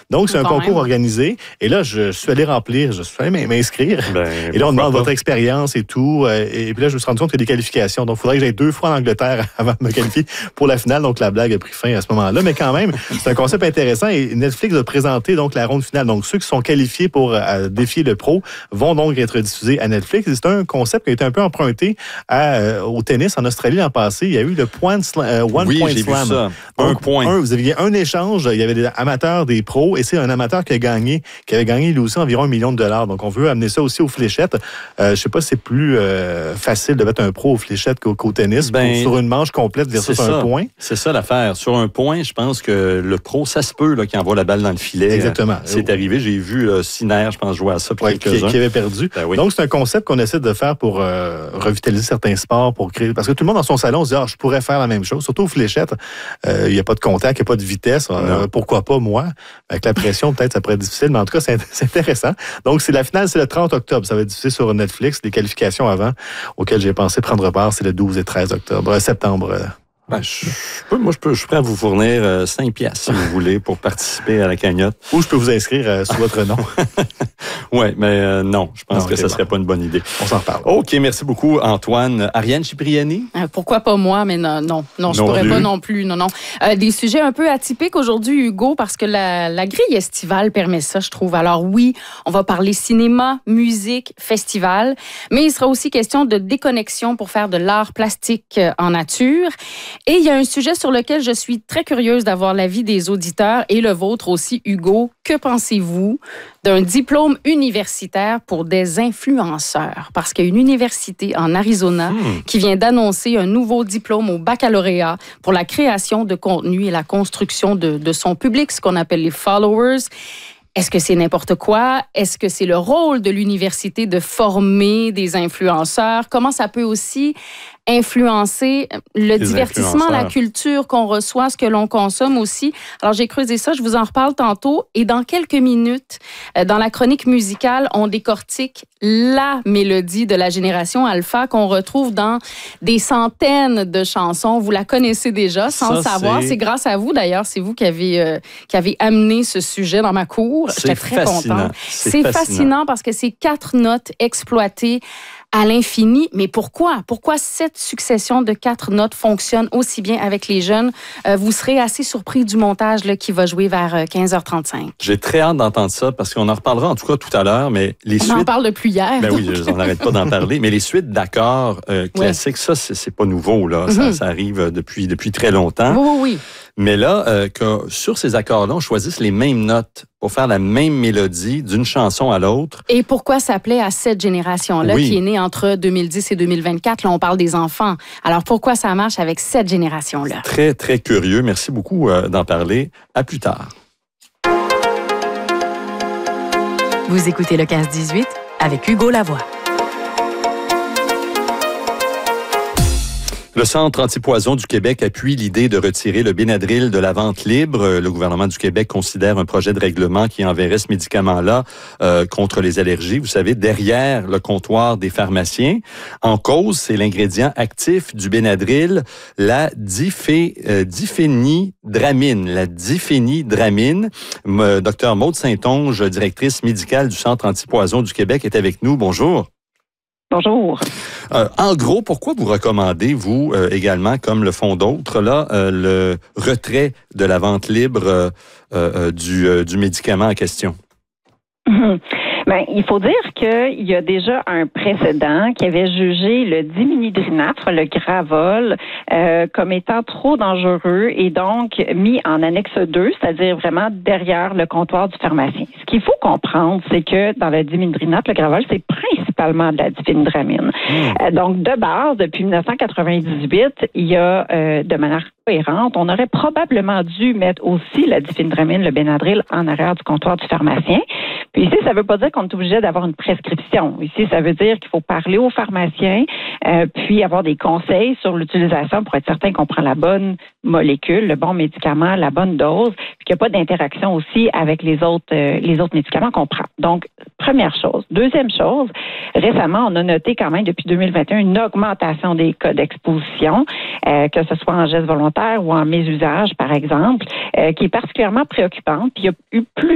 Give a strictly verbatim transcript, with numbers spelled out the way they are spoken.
Donc, c'est un Quand concours même. organisé. Et là, je, je suis allé remplir, je suis allé m'inscrire. Ben, et là, on demande pas. votre expérience et tout. Euh, et puis là, je me suis rendu compte qu'il y a des qualifications. Donc, il faudrait que j'aille deux fois en Angleterre avant de me qualifier pour la finale. Donc, la blague a pris fin à ce moment-là. Mais quand même, c'est un concept intéressant. Et Netflix a présenté donc la ronde finale. Donc, ceux qui sont qualifiés pour euh, défier le pro vont donc être diffusés à Netflix. Et c'est un concept qui a été un peu emprunté à, euh, au tennis en Australie l'an passé. Il y a eu le point slam, euh, One oui, Point j'ai Slam. Vu ça. Donc, un point. Un, vous aviez un échange. Il y avait des amateurs, des pros. Et c'est un amateur qui a gagné, qui avait gagné lui aussi environ un million de dollars. Donc, on veut amener ça aussi aux fléchettes. Euh, je sais pas si c'est plus euh, facile de mettre un pro aux fléchettes qu'au, qu'au tennis. Ben, pour, sur une manche complète versus un point. C'est ça l'affaire. Sur un point, je pense que le pro, ça se peut là, qu'il envoie la balle dans le filet. Exactement. C'est arrivé. J'ai vu euh, Sinner, je pense, jouer à ça pour ouais, quelques-uns. Qui, qui avait perdu. Ben oui. Donc, c'est un concept qu'on essaie de faire pour euh, revitaliser certains sports, pour créer... Parce que tout le monde dans son salon se dit « Ah, je pourrais faire la même chose. » Surtout aux fléchettes. Il euh, n'y a pas de contact, il n'y a pas de vitesse. Euh, pourquoi pas moi? Avec la pression, peut-être, ça pourrait être difficile. Mais en tout cas, c'est, c'est intéressant. Donc, c'est la finale, c'est le trente octobre. Ça va être diffusé sur Netflix. Les qualifications avant, auxquelles j'ai pensé prendre part, c'est le douze et treize octobre, euh, septembre. Euh, Ben, je, je peux, moi, je, peux, je suis prêt à vous fournir euh, cinq piastres, si vous voulez, pour participer à la cagnotte. Ou je peux vous inscrire euh, sous votre nom. Oui, mais euh, non, je pense non, que ça ne bon. serait pas une bonne idée. On s'en reparle. OK, merci beaucoup, Antoine. Ariane Cipriani? Euh, pourquoi pas moi, mais non, non, non je non pourrais plus. pas non plus. Non, non. Euh, des sujets un peu atypiques aujourd'hui, Hugo, parce que la, la grille estivale permet ça, je trouve. Alors oui, on va parler cinéma, musique, festival, mais il sera aussi question de déconnexion pour faire de l'art plastique en nature. Et il y a un sujet sur lequel je suis très curieuse d'avoir l'avis des auditeurs et le vôtre aussi, Hugo. Que pensez-vous d'un diplôme universitaire pour des influenceurs? Parce qu'il y a une université en Arizona mmh. qui vient d'annoncer un nouveau diplôme au baccalauréat pour la création de contenu et la construction de, de son public, ce qu'on appelle les followers. Est-ce que c'est n'importe quoi? Est-ce que c'est le rôle de l'université de former des influenceurs? Comment ça peut aussi influencer le les divertissement, la culture qu'on reçoit, ce que l'on consomme aussi? Alors, j'ai creusé ça, je vous en reparle tantôt. Et dans quelques minutes, dans la chronique musicale, on décortique la mélodie de la génération Alpha qu'on retrouve dans des centaines de chansons. Vous la connaissez déjà, sans ça, savoir. C'est... c'est grâce à vous, d'ailleurs. C'est vous qui avez, euh, qui avez amené ce sujet dans ma cour. C'est J'étais très fascinant. contente. C'est, c'est fascinant. fascinant parce que c'est quatre notes exploitées à l'infini. Mais pourquoi? Pourquoi cette succession de quatre notes fonctionne aussi bien avec les jeunes? Euh, vous serez assez surpris du montage là, qui va jouer vers quinze heures trente-cinq. J'ai très hâte d'entendre ça parce qu'on en reparlera en tout cas tout à l'heure, mais les on suites... en parle depuis hier. Ben oui, on n'arrête pas d'en parler, mais les suites d'accords euh, classiques, oui. ça, c'est, c'est pas nouveau, là. Mm-hmm. Ça, ça arrive depuis, depuis très longtemps. Oui, oui, oui. Mais là, euh, que sur ces accords-là, on choisisse les mêmes notes pour faire la même mélodie d'une chanson à l'autre. Et pourquoi ça plaît à cette génération-là oui. qui est née entre deux mille dix et deux mille vingt-quatre? Là, on parle des enfants. Alors, pourquoi ça marche avec cette génération-là? Très, très curieux. Merci beaucoup euh, d'en parler. À plus tard. Vous écoutez le quinze dix-huit avec Hugo Lavoie. Le Centre antipoison du Québec appuie l'idée de retirer le Benadryl de la vente libre. Le gouvernement du Québec considère un projet de règlement qui enverrait ce médicament-là euh, contre les allergies, vous savez, derrière le comptoir des pharmaciens. En cause, c'est l'ingrédient actif du Benadryl, la diphé, euh, diphénidramine. La diphénidramine. M- Docteur Maude Saint-Onge, directrice médicale du Centre antipoison du Québec, est avec nous. Bonjour. Bonjour. Euh, en gros, pourquoi vous recommandez, vous, euh, également, comme le font d'autres, là, euh, le retrait de la vente libre euh, euh, du, euh, du médicament en question? Mmh. Bien, il faut dire qu'il y a déjà un précédent qui avait jugé le diménhydrinate, le Gravol, euh, comme étant trop dangereux et donc mis en annexe deux, c'est-à-dire vraiment derrière le comptoir du pharmacien. Ce qu'il faut comprendre, c'est que dans le diménhydrinate, le Gravol, c'est principalement de la diphénidramine. Mmh. Euh, donc, de base, depuis dix-neuf cent quatre-vingt-dix-huit, il y a, euh, de manière cohérente, on aurait probablement dû mettre aussi la diphénidramine, le Benadryl, en arrière du comptoir du pharmacien. Puis ici, ça ne veut pas dire qu'on est obligé d'avoir une prescription. Ici, ça veut dire qu'il faut parler au pharmacien, euh, puis avoir des conseils sur l'utilisation pour être certain qu'on prend la bonne molécule, le bon médicament, la bonne dose, puis qu'il n'y a pas d'interaction aussi avec les autres, euh, les autres médicaments qu'on prend. Donc, première chose. Deuxième chose, récemment, on a noté quand même depuis deux mille vingt et un une augmentation des cas d'exposition, euh, que ce soit en gestes volontaires ou en mésusage, par exemple, euh, qui est particulièrement préoccupante. Puis il y a eu plus